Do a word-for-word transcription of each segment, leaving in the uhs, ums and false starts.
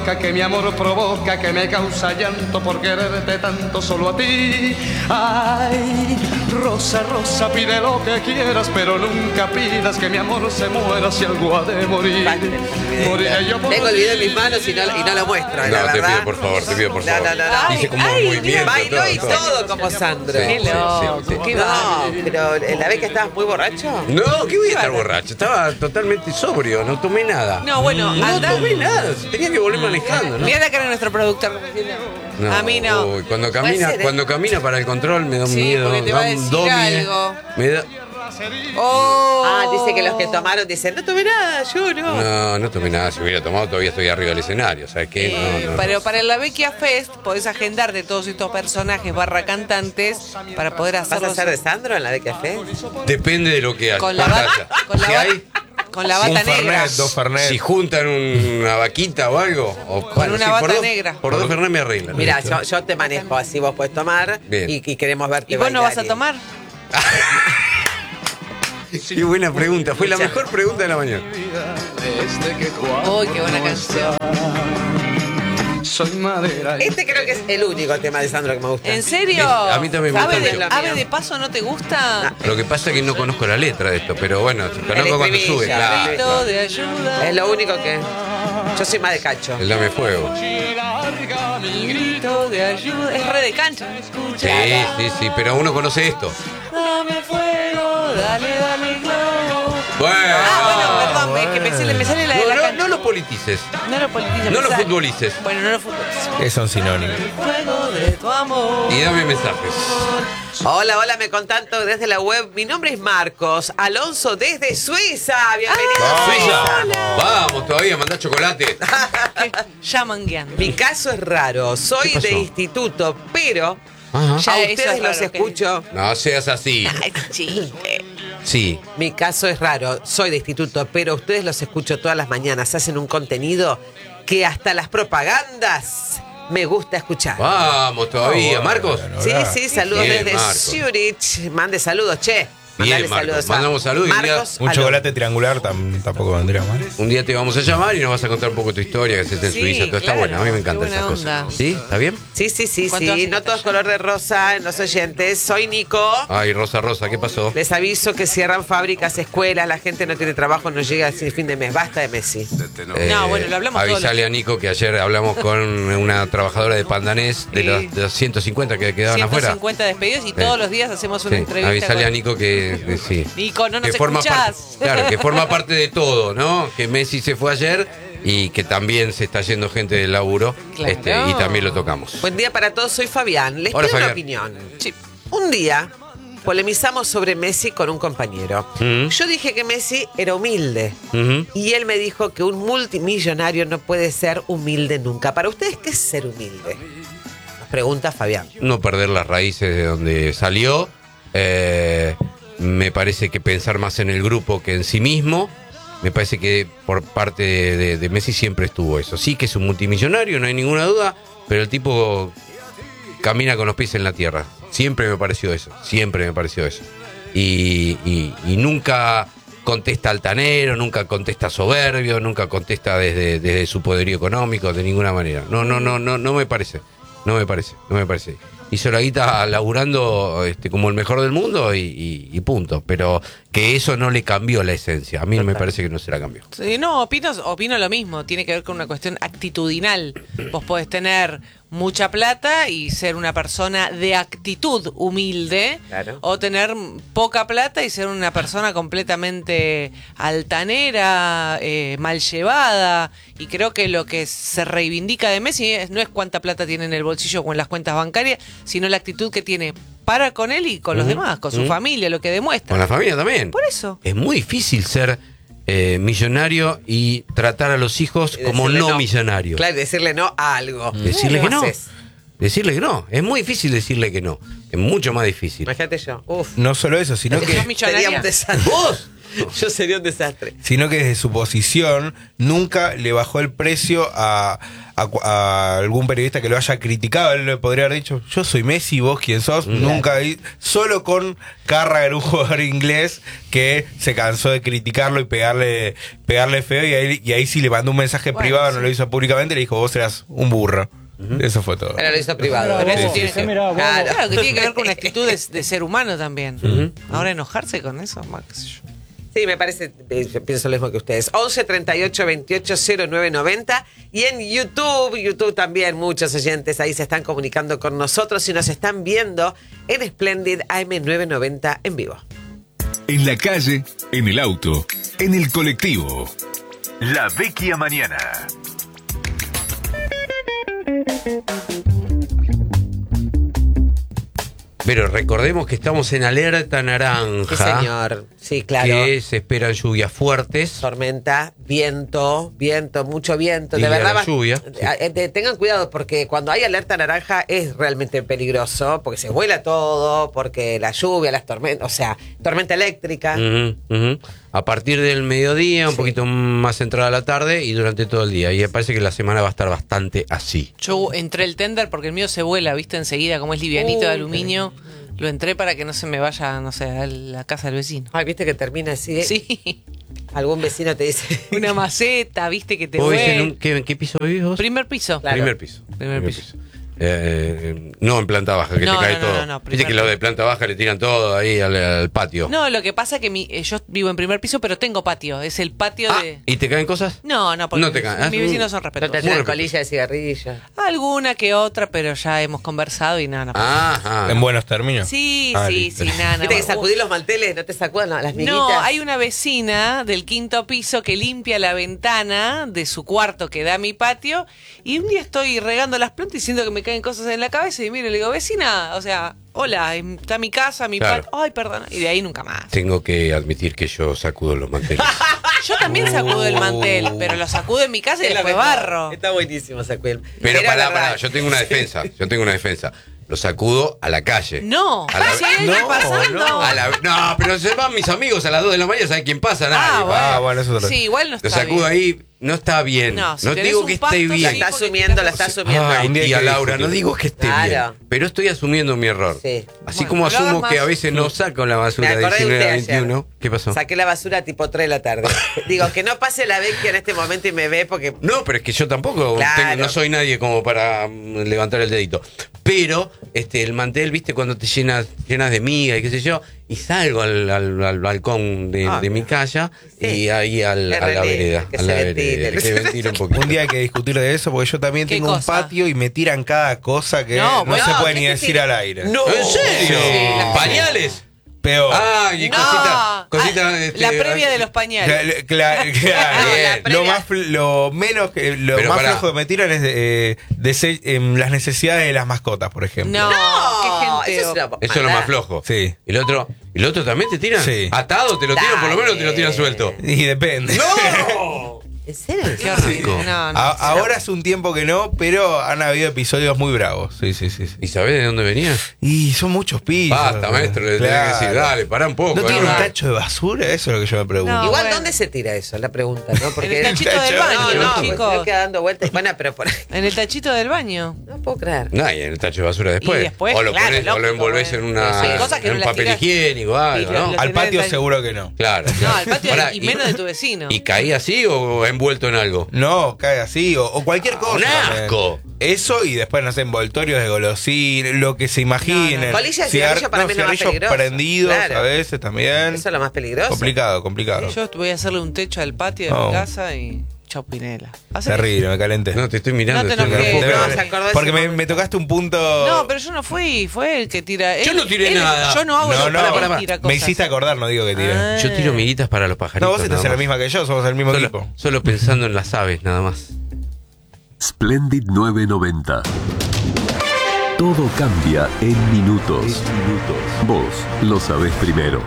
loca, que mi amor provoca, que me causa llanto por quererte tanto solo a ti. Ay, Rosa, Rosa, pide lo que quieras, pero nunca pidas que mi amor se muera si algo ha de morir. Moriré yo por Tengo el video en mis manos y no, y no lo muestro, No, la te verdad. pido por favor, te pido por favor. No, no, no, no. Hice como Ay, un movimiento. Bailó todo, y todo. todo como Sandro. Sí, Qué sí, loco, sí, sí. qué No, bárbaro. pero la vez que estabas muy borracho. No, ¿qué voy a estar borracho? Estaba totalmente sobrio, no tomé nada. No, bueno, No anda. tomé nada, tenía que volver manejando, ¿no? Mira la cara de nuestro productor. No, A mí no. uy, cuando Puede camina, ser, ¿eh? cuando camina para el control me da un Sí, miedo, porque te me va da a un decir domine, algo. me da... Oh. Ah, dice que los que tomaron dicen, no tomé nada, yo no. No, no tomé nada, si hubiera tomado todavía estoy arriba del escenario, ¿sabes qué? Eh, No, no, pero no. para la Vecchia Fest podés agendar de todos estos personajes barra cantantes para poder ¿Vas a hacerlos hacer de Sandro en la de café? Depende de lo que haya. con la Basta. bata, con la Si bata, hay, con la Un bata negra. Fernet, dos Fernet. si juntan una vaquita o algo, o, Con una por bata dos- negra. Por dos Fernet me arreglan. Mira, ¿Listo? yo, yo te manejo así, vos puedes tomar Bien. y, y queremos verte ¿Y vos no vas a bailar y- tomar? Qué buena pregunta, fue la mejor pregunta de la mañana. Uy, qué buena canción. Soy madera. Este creo que es el único tema de Sandro que me gusta. ¿En serio? A mí también me ¿Ave gusta de, mucho. Ave de Paso no te gusta? Lo que pasa es que no conozco la letra de esto, pero bueno, conozco cuando estribillo, sube, el claro, Grito claro. de ayuda. Es lo único que... Yo soy más de cacho. El Dame Fuego. Mi grito de ayuda. Es re de cancha. Sí, sí, sí, pero uno conoce esto. Dame fuego, dale, dale globo. Bueno. Ah, bueno, perdón, es que me, sale- me sale la de No, la no, cancha. no lo politices. No lo politices. No me lo sale- futbolices. Bueno, no lo futbolices. Es un sinónimo. Fuego de tu amor. Y dame mensajes. Hola, hola, me contacto desde la web. Mi nombre es Marcos Alonso desde Suiza. Bienvenido Ah, a Suiza. Suiza. Vamos todavía, mandá chocolate. Ya mangueando. Mi caso es raro. Soy ¿Qué pasó? de instituto, pero Ajá. Ya, a eso ustedes es los raro, que- escucho. No seas así. Ay, chiste. Sí. Mi caso es raro. Soy de instituto, pero a ustedes los escucho todas las mañanas. Hacen un contenido que hasta las propagandas me gusta escuchar. Vamos todavía. Oh, Marcos. bueno, no, Sí, ¿verdad? sí, saludos Bien, desde Marcos. Zurich. Mande saludos, che. Bien, Mandale Marcos. saludos a Mandamos saludos y un día- Marcos Un Alonso. chocolate triangular tam- tampoco vendría mal. Un día te vamos a llamar y nos vas a contar un poco tu historia, que haces en Sí, Suiza. Todo está claro. bueno. A mí me Qué encantan buena esas onda. cosas. ¿Sí? ¿Está bien? Sí, sí, sí, ¿Cuánto sí. hace No que todo es estás color de rosa en los oyentes. Soy Nico. Ay, Rosa, Rosa, ¿qué pasó? Les aviso que cierran fábricas, escuelas, la gente no tiene trabajo, no llega así el fin de mes. Basta de Messi. No, bueno, lo hablamos todos Avisale a Nico que ayer hablamos con una trabajadora de Pandanés de Sí. los, de los ciento cincuenta que quedaban ciento afuera. cincuenta despedidos y todos los días hacemos una Sí, entrevista. avisale con- a Nico que, que sí. Nico, no nos que forma escuchás. parte, claro, que forma parte de todo, ¿no? Que Messi se fue ayer y que también se está yendo gente del laburo. Claro. Este, y también lo tocamos. Buen día para todos, soy Fabián. Les Hola, pido una Fabián. opinión. Sí. Un día polemizamos sobre Messi con un compañero. Mm. Yo dije que Messi era humilde. Ujú. Y él me dijo que un multimillonario no puede ser humilde nunca. Para ustedes, ¿qué es ser humilde? Nos pregunta Fabián. No perder las raíces de donde salió. Eh, me parece que pensar más en el grupo que en sí mismo. Me parece que por parte de, de- de Messi siempre estuvo eso. Sí que es un multimillonario, no hay ninguna duda, pero el tipo camina con los pies en la tierra. Siempre me pareció eso, siempre me pareció eso. Y, y- y nunca contesta altanero, nunca contesta soberbio, nunca contesta desde, desde su poderío económico, de ninguna manera. No, no, no, no, no me parece. No me parece, no me parece. Hizo la guita laburando este, como el mejor del mundo y, y- y punto. Pero que eso no le cambió la esencia. A mí me parece que no se la cambió. Sí, no, opino, opino lo mismo. Tiene que ver con una cuestión actitudinal. Vos podés tener mucha plata y ser una persona de actitud humilde. Claro. O tener poca plata y ser una persona completamente altanera, eh, mal llevada. Y creo que lo que se reivindica de Messi es, no es cuánta plata tiene en el bolsillo o en las cuentas bancarias, sino la actitud que tiene para con él y con los Ujú, demás, con su ujú. familia, lo que demuestra. Con la familia también. Por eso. Es muy difícil ser eh, millonario y tratar a los hijos Y como decirle no, millonarios. Claro, decirle no a algo. Decirle que ¿Cómo no. haces? Decirle que no. Es muy difícil decirle que no. Es mucho más difícil. Imagínate yo. Uf. No solo eso, sino ¿Sos que millonaria? Sería un desastre. ¿Vos? Yo sería un desastre. Sino que desde su posición nunca le bajó el precio a, a, a algún periodista que lo haya criticado. Él le podría haber dicho, yo soy Messi, vos quién sos. Mm. Nunca, solo con Carragher, un jugador inglés que se cansó de criticarlo y pegarle, pegarle feo, y ahí, y ahí sí le mandó un mensaje Bueno, privado, sí. no lo hizo públicamente, le dijo, vos eras un burro. Eso fue todo. Pero lo hizo privado. Pero Eso vos, tiene sí, que- sí. Claro. Claro, que tiene que ver con una actitud de, de ser humano también. Ahora enojarse con eso, más qué sé yo. Sí, me parece, eh, yo pienso lo mismo que ustedes. once treinta y ocho veintiocho cero nueve noventa. Y en YouTube, YouTube también, muchos oyentes ahí se están comunicando con nosotros y nos están viendo en Splendid A M novecientos noventa en vivo. En la calle, en el auto, en el colectivo. La Vecchia Mañana. Pero recordemos que estamos en alerta naranja. Sí, señor. Sí, claro. Que se esperan lluvias fuertes. Tormenta, viento, viento, mucho viento. Y De la verdad, va- lluvia, sí. eh, eh, tengan cuidado porque cuando hay alerta naranja es realmente peligroso porque se vuela todo, porque la lluvia, las tormentas, o sea, tormenta eléctrica. Ujú, ujú. A partir del mediodía, un Sí. poquito más entrada la tarde y durante todo el día. Y me parece que la semana va a estar bastante así. Yo entré el tender porque el mío se vuela, viste, enseguida, como es livianito de Uy, aluminio. Lo entré para que no se me vaya, no sé, a la casa del vecino. Ay, viste que termina así. ¿eh? Sí, Algún vecino te dice. una maceta, viste, que te ¿Vos vivís en, vuela. un- ¿qué, en qué piso vivís vos? Primer piso. Claro. Primer piso. Primer piso. Eh, no en planta baja, que No, te cae no, no, todo. no, no, Viste primer que los de piso. planta baja le tiran todo ahí al, al patio. No, lo que pasa es que mi, eh, yo vivo en primer piso, pero tengo patio. Es el patio Ah, de... ¿y te caen cosas? No, no, porque No te mis, caen. mis Ah, vecinos son No te respetuosos. tiran Muy colilla de cigarrillo. Alguna que otra, pero ya hemos conversado y nada, no. Ajá. En buenos términos. Sí, Ah, sí, listo. sí, nada. Viste que no. sacudir los manteles, no te sacudan no, las miguitas. No, hay una vecina del quinto piso que limpia la ventana de su cuarto que da a mi patio y un día estoy regando las plantas y siento que me caen cosas en la cabeza y miro y le digo, vecina, o sea, hola, está mi casa, mi Claro. patio, ay, perdón, y de ahí nunca más. Tengo que admitir que yo sacudo los manteles. Yo también sacudo el mantel, pero lo sacudo en mi casa y Es la después mejor. barro. Está buenísimo sacudir. Pero Era pará, verdad. pará, yo tengo una defensa. Yo tengo una defensa. Lo sacudo a la calle. No, A la- si hay alguien No, pasando. no. A la- no, pero se van mis amigos a las dos de la mañana, ¿sabe quién pasa? Nadie. Ah, bueno. Ah, bueno, eso es otra. Sí, igual no está Lo sacudo bien. ahí, no está bien. No, No, si tenés digo un que pasto, esté La bien. sí, está porque asumiendo, te la está estás- asumiendo. Ay, Un día hay tía que Laura, discutir. no digo que esté Claro. bien, pero estoy asumiendo mi error. Sí. Así Bueno, como no lo hagas asumo que más. a veces no saco la Me basura de acordé de diecinueve a usted ayer. veintiuno. ¿Qué pasó? Saqué la basura tipo tres de la tarde. Digo, que no pase la Vecchia en este momento y me ve porque... No, pero es que yo tampoco Claro. tengo- no soy nadie como para mm, levantar el dedito. Pero este el mantel, viste, cuando te llenas, llenas de miga y qué sé yo, y salgo al, al- al balcón de, Ah. de mi casa Sí. y ahí al- Qué a la relieve, vereda. que a se la ventile. vereda, que ventile un poquito. Un día hay que discutir de eso porque yo también ¿Qué tengo cosa? un patio y me tiran cada cosa que No, no, bueno, se puede ¿qué ni te decir tiran? al aire. No. ¿En serio? Sí, la- ¿Pañales? Peor. Ah, y No, cosita, cosita, ah, este, la previa de los pañales. Cla- cla- claro. Bien. Lo más fl- lo menos que lo Pero más pará. flojo que me tiran es de, eh, de se- em, las necesidades de las mascotas, por ejemplo. No, No, qué gente. eso es una Eso es lo maldad. más flojo. Sí. ¿Y el otro? ¿Y el otro también te tiran? Sí. ¿Atado te lo tiran? Por lo menos te lo tiran Dale. suelto. Y depende. ¡No! ¿En serio? Qué horrible. Asco. No, no. A- ahora hace un tiempo que no, pero han habido episodios muy bravos. Sí, sí, sí. sí. ¿Y sabés de dónde venía? Y son muchos pisos. Basta, maestro, le tenés que decir, Claro. dale, pará un poco. ¿No tiene ¿eh? un tacho de basura? Eso es lo que yo me pregunto. No. Igual, bueno. ¿dónde se tira eso? La pregunta, ¿no? Porque En el tachito del baño, no, no, pues, chicos. no queda dando vueltas. Bueno, pero por ahí. En el tachito del baño. No puedo creer. No, y en el tacho de basura después. Y después, o lo, claro, ponés- o lo lógico, envolvés bueno. en, una, Sí, cosas que en no un las papel tirás. higiénico, algo, Y lo- ¿no? lo- Al tenés patio el- seguro que no. Claro. No, al patio Pará, y menos de tu vecino. ¿Y caí así o envuelto en algo? No, cae así, o, o cualquier cosa. un también. asco. Eso y después, no sé, envoltorios de golosina, lo que se imaginen. No, no. Colilla de cigarrillo para mí es lo más cigarrillos peligroso. prendidos Claro. a veces también. Eso es lo más peligroso. Complicado, complicado. Yo voy a hacerle un techo al patio de No. mi casa y chau Pinela. Hace- Terrible, me calenté. No, te estoy mirando. No te estoy- enojes. puedo No, creer. se acordó de Porque ese me, momento. me tocaste un punto. No, pero yo no fui, fue el que tira. Yo él- no tiré él- nada. Yo no hago No, eso, no, para, pará, él pará. tira Me cosas. hiciste acordar, no digo que tiré. Ah. Yo tiro miguitas para los pajaritos. No, vos estás nada en la más. misma que yo, somos el mismo Solo, equipo. solo pensando en las aves, nada más. Splendid novecientos noventa. Todo cambia en minutos. Vos lo sabés primero.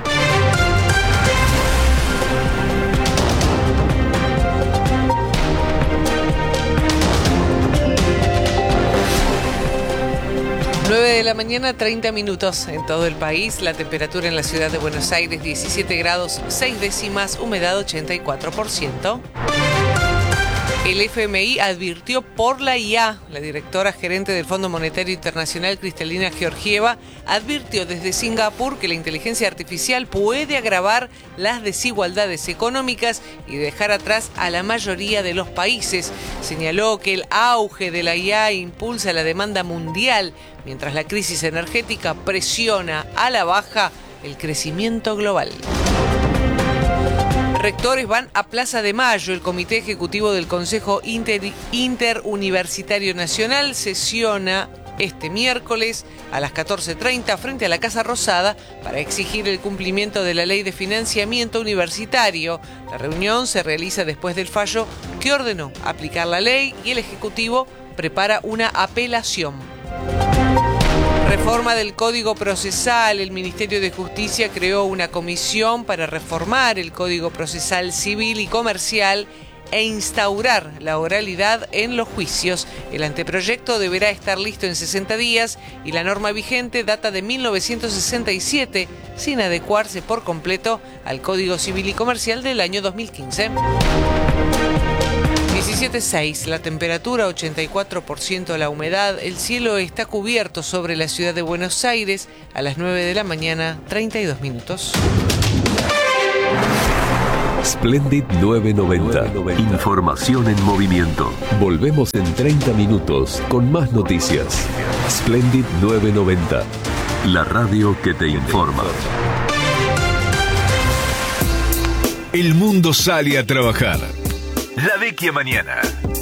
nueve de la mañana, treinta minutos en todo el país. La temperatura en la ciudad de Buenos Aires, diecisiete grados, seis décimas, humedad ochenta y cuatro por ciento. El F M I advirtió por la I A. La directora gerente del Fondo Monetario Internacional, Kristalina Georgieva, advirtió desde Singapur que la inteligencia artificial puede agravar las desigualdades económicas y dejar atrás a la mayoría de los países. Señaló que el auge de la I A impulsa la demanda mundial, mientras la crisis energética presiona a la baja el crecimiento global. Rectores van a Plaza de Mayo. El Comité Ejecutivo del Consejo Inter- Interuniversitario Nacional sesiona este miércoles a las catorce treinta frente a la Casa Rosada para exigir el cumplimiento de la Ley de Financiamiento Universitario. La reunión se realiza después del fallo que ordenó aplicar la ley y el Ejecutivo prepara una apelación. Reforma del Código Procesal. El Ministerio de Justicia creó una comisión para reformar el Código Procesal Civil y Comercial e instaurar la oralidad en los juicios. El anteproyecto deberá estar listo en sesenta días y la norma vigente data de mil novecientos sesenta y siete, sin adecuarse por completo al Código Civil y Comercial del año dos mil quince. diecisiete seis, la temperatura, ochenta y cuatro por ciento la humedad, el cielo está cubierto sobre la ciudad de Buenos Aires a las nueve de la mañana, treinta y dos minutos. Splendid novecientos noventa. Información en movimiento. Volvemos en treinta minutos con más noticias. Splendid novecientos noventa. La radio que te informa. El mundo sale a trabajar. La Vecchia Mañana.